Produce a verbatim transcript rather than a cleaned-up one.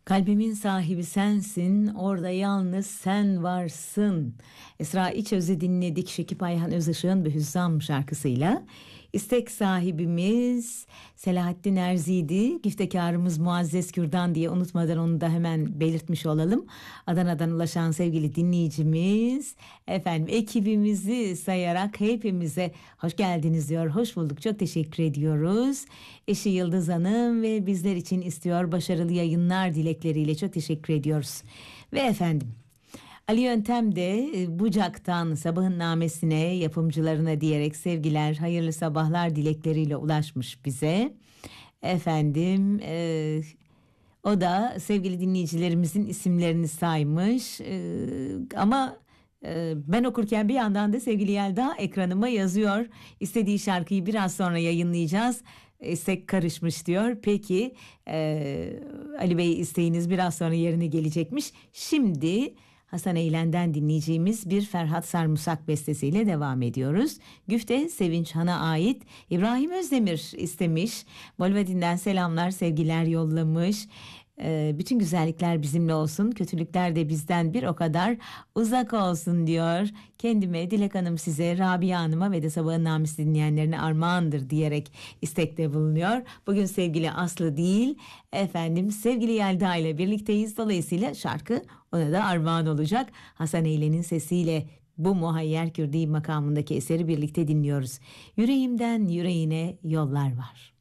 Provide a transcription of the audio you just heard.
Kalbimin sahibi sensin, orada yalnız sen varsın. Esra İçöz'ü dinledik Şekip Ayhan Özışık'ın bir Hüzzam şarkısıyla. İstek sahibimiz Selahattin Erzi'ydi. Güftekarımız Muazzez Kürdan diye unutmadan onu da hemen belirtmiş olalım. Adana'dan ulaşan sevgili dinleyicimiz, efendim ekibimizi sayarak hepimize hoş geldiniz diyor. Hoş bulduk, çok teşekkür ediyoruz. Eşi Yıldız Hanım ve bizler için istiyor başarılı yayınlar dilekleriyle çok teşekkür ediyoruz. Ve efendim Ali Yöntem de Bucak'tan Sabahın Namesine yapımcılarına diyerek sevgiler, hayırlı sabahlar dilekleriyle ulaşmış bize. Efendim e, o da sevgili dinleyicilerimizin isimlerini saymış e, ama e, ben okurken bir yandan da sevgili Yelda ekranıma yazıyor. İstediği şarkıyı biraz sonra yayınlayacağız. İstek karışmış diyor. Peki e, Ali Bey isteğiniz biraz sonra yerine gelecekmiş. Şimdi Hasan Eylen'den dinleyeceğimiz bir Ferhat Sarımsak bestesiyle devam ediyoruz. Güfte Sevinç Han'a ait. İbrahim Özdemir istemiş. Bolvadin'den selamlar, sevgiler yollamış. Ee, bütün güzellikler bizimle olsun, kötülükler de bizden bir o kadar uzak olsun diyor. Kendime, Dilek Hanım size, Rabia Hanım'a ve de Sabahın Namesi dinleyenlerine armağandır diyerek istekte bulunuyor. Bugün sevgili Aslı değil, efendim sevgili Yelda ile birlikteyiz. Dolayısıyla şarkı ona da armağan olacak. Hasan Eylen'in sesiyle bu Muhayyer Kürdi makamındaki eseri birlikte dinliyoruz. Yüreğimden yüreğine yollar var.